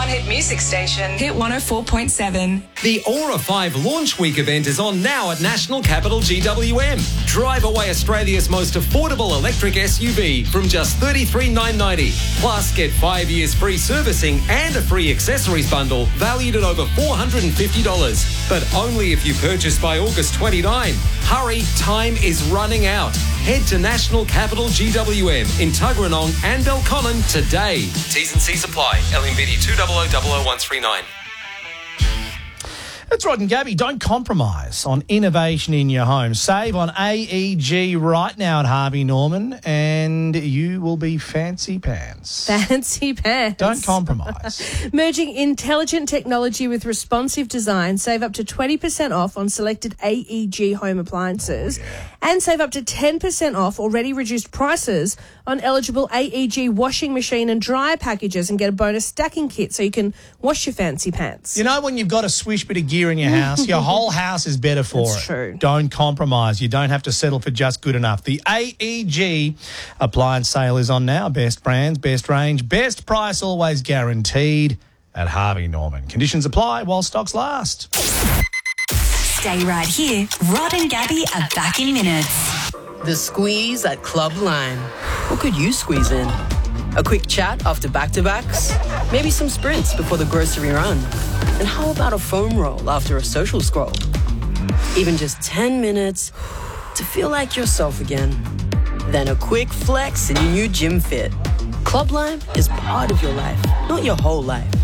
hit music station, Hit 104.7. The Aura 5 Launch Week event is on now at National Capital GWM. Drive away Australia's most affordable electric SUV from just $33,990. Plus, get 5 years free servicing and a free accessories bundle valued at over $450. But only if you purchase by August 29. Hurry, time is running out. Head to National Capital GWM in Tuggeranong and Belconnen today. T's and C's apply. LMBD 200000139. That's Rod and Gabby. Don't compromise on innovation in your home. Save on AEG right now at Harvey Norman and you will be fancy pants. Fancy pants. Don't compromise. Merging intelligent technology with responsive design, save up to 20% off on selected AEG home appliances and save up to 10% off already reduced prices on eligible AEG washing machine and dryer packages and get a bonus stacking kit so you can wash your fancy pants. You know when you've got a swish bit of gear in your house, your whole house is better for That's it. true. Don't compromise. You don't have to settle for just good enough. The AEG appliance sale is on now. Best brands, best range, best price, always guaranteed at Harvey Norman. Conditions apply while stocks last. Stay right here. Rod and Gabby are back in minutes. The Squeeze at Club Lime. What could you squeeze in? A quick chat after back-to-backs? Maybe some sprints before the grocery run? And how about a foam roll after a social scroll? Even just 10 minutes to feel like yourself again. Then a quick flex in your new gym fit. Club Lime is part of your life, not your whole life.